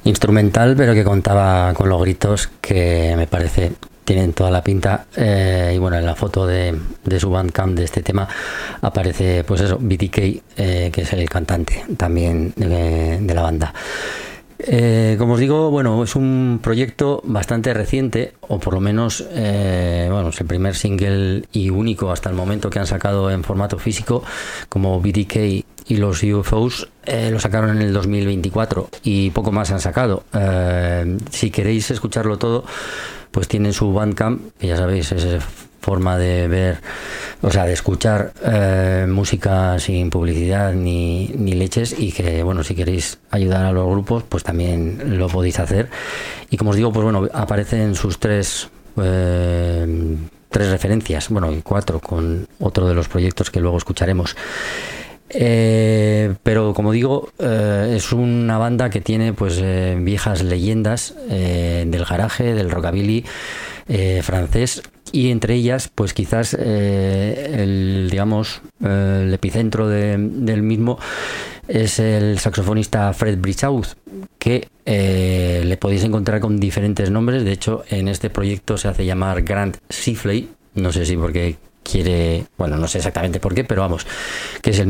instrumental, pero que contaba con los gritos que me parece tienen toda la pinta. Y bueno, en la foto de su Bandcamp de este tema aparece, pues eso, BTK, que es el cantante también de la banda. Como os digo, bueno, es un proyecto bastante reciente, o por lo menos, bueno, es el primer single y único hasta el momento que han sacado en formato físico, como BTK y los UFOs. Lo sacaron en el 2024 y poco más han sacado. Si queréis escucharlo todo, pues tienen su Bandcamp, que ya sabéis, es forma de ver, o sea, de escuchar música sin publicidad ni leches, y que, bueno, si queréis ayudar a los grupos, pues también lo podéis hacer. Y como os digo, pues bueno, aparecen sus tres referencias, bueno, y cuatro, con otro de los proyectos que luego escucharemos. Pero como digo, es una banda que tiene pues viejas leyendas del garaje, del rockabilly francés, y entre ellas pues quizás el epicentro del mismo es el saxofonista Fred Brichaud, que le podéis encontrar con diferentes nombres. De hecho, en este proyecto se hace llamar Grant Siffley, no sé si porque quiere, bueno, no sé exactamente por qué, pero vamos, que es la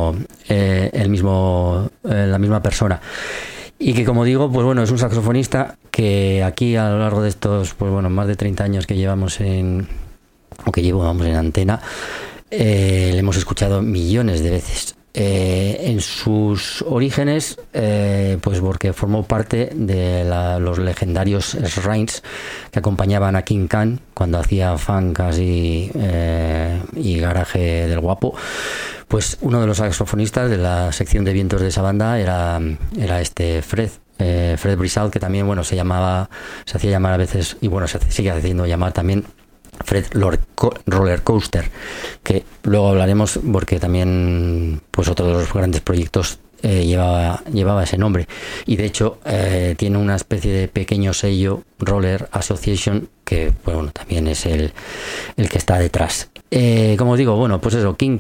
misma persona. Y que, como digo, pues bueno, es un saxofonista que aquí a lo largo de estos, pues bueno, más de 30 años que llevamos en antena, le hemos escuchado millones de veces. En sus orígenes, pues porque formó parte de los legendarios Shrines que acompañaban a King Khan cuando hacía funk así y garaje del guapo. Pues uno de los saxofonistas de la sección de vientos de esa banda era este Fred Brichaud, que también, bueno, se hacía llamar a veces, y bueno, se sigue haciendo llamar también Fred Roller Coaster, que luego hablaremos porque también pues otro de los grandes proyectos llevaba ese nombre, y de hecho tiene una especie de pequeño sello, Roller Association, que bueno, también es el que está detrás. Como os digo, bueno, pues eso, King